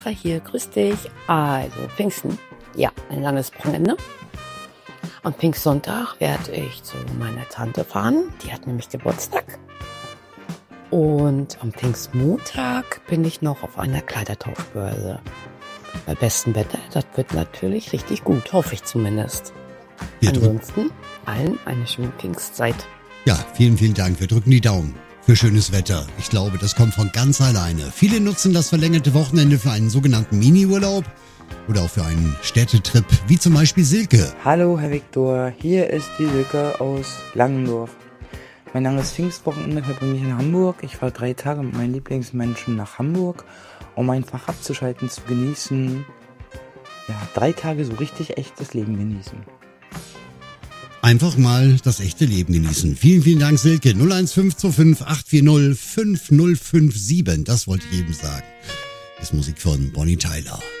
Hier, grüß dich. Also, Pfingsten, ja, ein langes Wochenende. Am Pfingstsonntag werde ich zu meiner Tante fahren. Die hat nämlich Geburtstag. Und am Pfingstmontag bin ich noch auf einer Kleidertauschbörse. Bei bestem Wetter, das wird natürlich richtig gut, hoffe ich zumindest. Ansonsten allen eine schöne Pfingstzeit. Ja, vielen, vielen Dank. Wir drücken die Daumen für schönes Wetter. Ich glaube, das kommt von ganz alleine. Viele nutzen das verlängerte Wochenende für einen sogenannten Mini-Urlaub oder auch für einen Städtetrip, wie zum Beispiel Silke. Hallo, Herr Viktor. Hier ist die Silke aus Langendorf. Mein langes Pfingstwochenende verbringe ich in Hamburg. Ich fahre 3 Tage mit meinen Lieblingsmenschen nach Hamburg, um einfach abzuschalten, zu genießen. Ja, 3 Tage so richtig echtes Leben genießen. Einfach mal das echte Leben genießen. Vielen, vielen Dank, Silke. 01525 840 5057. Das wollte ich eben sagen. Ist Musik von Bonnie Tyler.